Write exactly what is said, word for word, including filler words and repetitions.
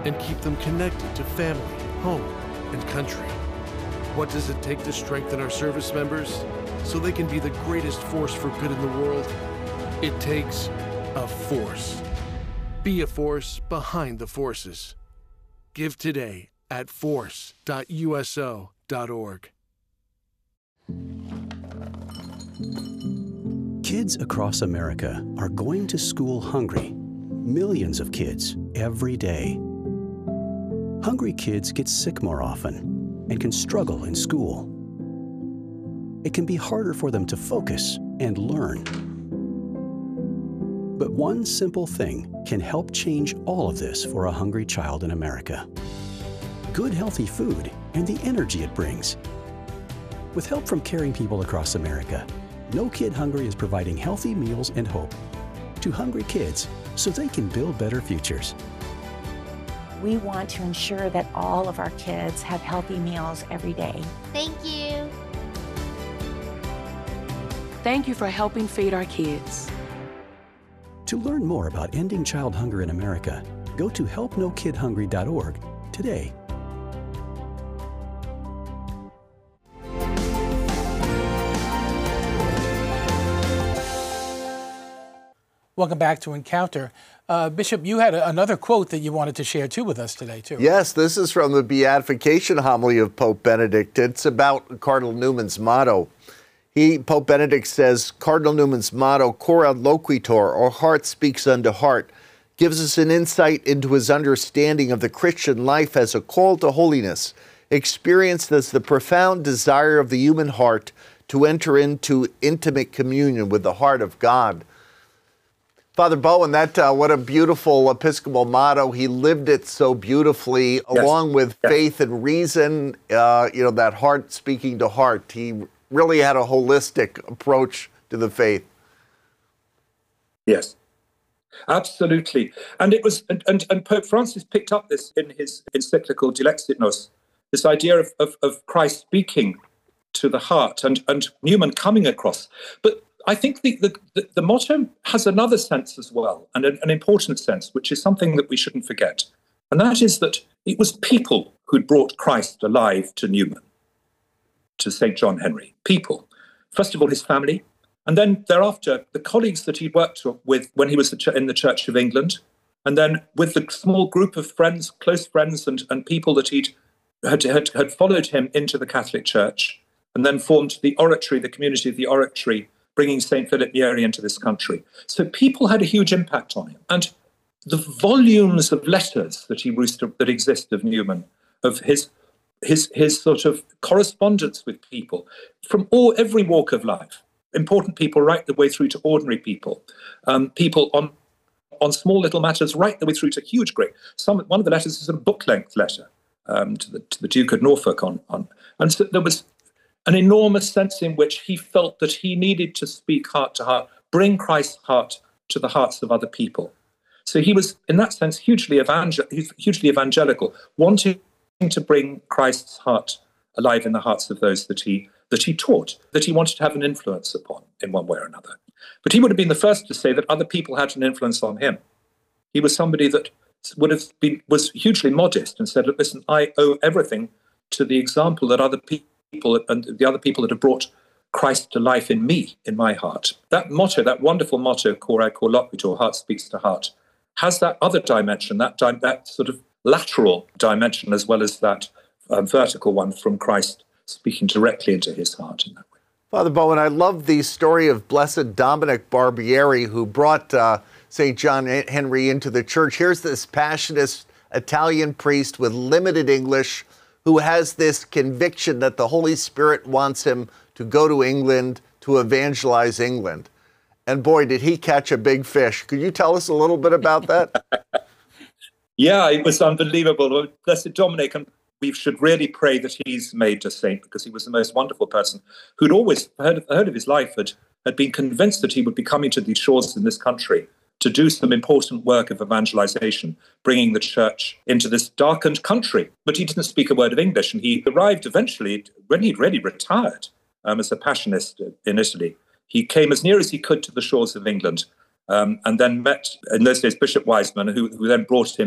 and keep them connected to family, home, and country? What does it take to strengthen our service members so they can be the greatest force for good in the world? It takes a force. Be a force behind the forces. Give today at force dot U S O dot org. Kids across America are going to school hungry. Millions of kids every day. Hungry kids get sick more often and can struggle in school. It can be harder for them to focus and learn. But one simple thing can help change all of this for a hungry child in America. Good, healthy food and the energy it brings. With help from caring people across America, No Kid Hungry is providing healthy meals and hope to hungry kids so they can build better futures. We want to ensure that all of our kids have healthy meals every day. Thank you. Thank you for helping feed our kids. To learn more about ending child hunger in America, go to help no kid hungry dot org today. Welcome back to Encounter. Uh, Bishop, you had a, another quote that you wanted to share too with us today, too. Yes, this is from the Beatification homily of Pope Benedict. It's about Cardinal Newman's motto. He, Pope Benedict says, Cardinal Newman's motto, Cor ad loquitur, or heart speaks unto heart, gives us an insight into his understanding of the Christian life as a call to holiness, experienced as the profound desire of the human heart to enter into intimate communion with the heart of God. Father Bowen, that uh, what a beautiful Episcopal motto. He lived it so beautifully, yes. along with yes. faith and reason, uh, you know, that heart speaking to heart. He really had a holistic approach to the faith. Yes, absolutely. And it was, and, and, and Pope Francis picked up this in his encyclical Dilexit Nos, this idea of, of, of Christ speaking to the heart and, and Newman coming across. But I think the, the, the motto has another sense as well, and an, an important sense, which is something that we shouldn't forget. And that is that it was people who'd brought Christ alive to Newman, to Saint John Henry. People. First of all, his family, and then thereafter, the colleagues that he'd worked with when he was in the Church of England, and then with the small group of friends, close friends, and, and people that he'd had, had, had followed him into the Catholic Church, and then formed the Oratory, the community of the Oratory, bringing Saint Philip Neri into this country. So people had a huge impact on him. And the volumes of letters that he that exist of Newman, of his his his sort of correspondence with people from all every walk of life, important people right the way through to ordinary people, um, people on on small little matters right the way through to huge great. Some one of the letters is a book length letter um, to the to the Duke of Norfolk on on, and so there was an enormous sense in which he felt that he needed to speak heart to heart, bring Christ's heart to the hearts of other people. So he was, in that sense, hugely, evangel- hugely evangelical, wanting to bring Christ's heart alive in the hearts of those that he that he taught, that he wanted to have an influence upon in one way or another. But he would have been the first to say that other people had an influence on him. He was somebody that would have been was hugely modest and said, "Look, listen, I owe everything to the example that other people." people and the other people that have brought Christ to life in me, in my heart." That motto, that wonderful motto, Cor ad cor loquitur, heart speaks to heart, has that other dimension, that di- that sort of lateral dimension, as well as that um, vertical one from Christ speaking directly into his heart in that way. Father Bowen, I love the story of Blessed Dominic Barbieri, who brought uh, Saint John Henry into the church. Here's this passionate Italian priest with limited English, who has this conviction that the Holy Spirit wants him to go to England to evangelize England. And boy, did he catch a big fish. Could you tell us a little bit about that? Yeah, it was unbelievable. Blessed Dominic, and we should really pray that he's made a saint, because he was the most wonderful person who'd always heard of, heard of his life, had, had been convinced that he would be coming to these shores in this country to do some important work of evangelization, bringing the church into this darkened country. But he didn't speak a word of English, and he arrived eventually, when he'd really retired um, as a Passionist in Italy. He came as near as he could to the shores of England, um, and then met, in those days, Bishop Wiseman, who, who then brought him